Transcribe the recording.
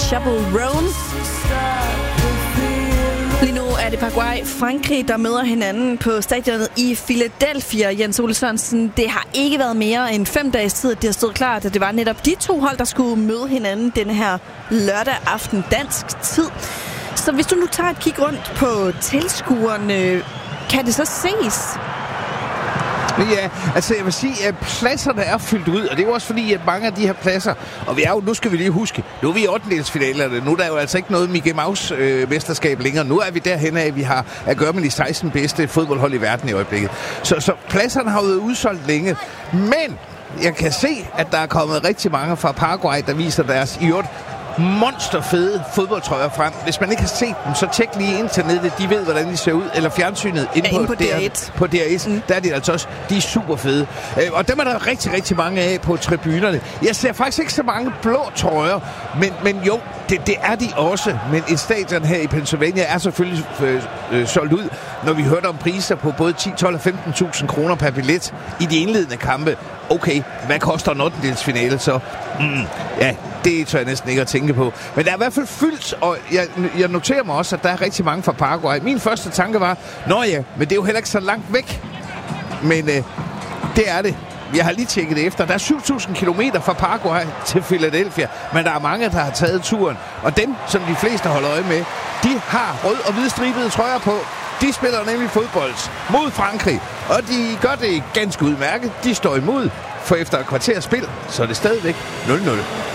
Chappell Roan. Lige nu er det Paraguay-Frankrig, der møder hinanden på stadionet i Philadelphia. Jens Ole Sørensen, det har ikke været mere end 5 dages tid, at det har stået klart, at det var netop de 2 hold, der skulle møde hinanden denne her lørdag aften dansk tid. Så hvis du nu tager et kig rundt på tilskuerne, kan det så ses? Ja, altså jeg vil sige, at pladserne er fyldt ud, og det er jo også fordi, at mange af de her pladser, og vi er jo, nu skal vi lige huske, nu er vi i 8-delsfinalerne, nu er der jo altså ikke noget Mickey Mouse-mesterskab længere, nu er vi derhen af, at vi har at gøre med de 16 bedste fodboldhold i verden i øjeblikket. Så pladserne har jo været udsolgt længe, men jeg kan se, at der er kommet rigtig mange fra Paraguay, der viser deres monsterfede fodboldtrøjer frem. Hvis man ikke har set dem, så tjek lige internettet. De ved, hvordan de ser ud. Eller fjernsynet inde på DR1. På DR1. Der er de altså også. De er super fede. Og dem er der rigtig, rigtig mange af på tribunerne. Jeg ser faktisk ikke så mange blå trøjer. Men jo, det er de også. Men et stadion her i Pennsylvania er selvfølgelig solgt ud, når vi hørte om priser på både 10, 12 og 15.000 kroner per billet i de indledende kampe. Okay, hvad koster en 8-delsfinale så? Ja, det tør jeg næsten ikke at tænke på. Men der er i hvert fald fyldt, og jeg noterer mig også, at der er rigtig mange fra Paraguay. Min første tanke var, nå ja, men det er jo heller ikke så langt væk. Men det er det. Jeg har lige tjekket det efter. Der er 7.000 kilometer fra Paraguay til Philadelphia, men der er mange, der har taget turen. Og dem, som de fleste holder øje med, de har rød og hvid stribede trøjer på. De spiller nemlig fodbold mod Frankrig, og de gør det ganske udmærket. De står imod, for efter et kvarters spil, så er det stadigvæk 0-0.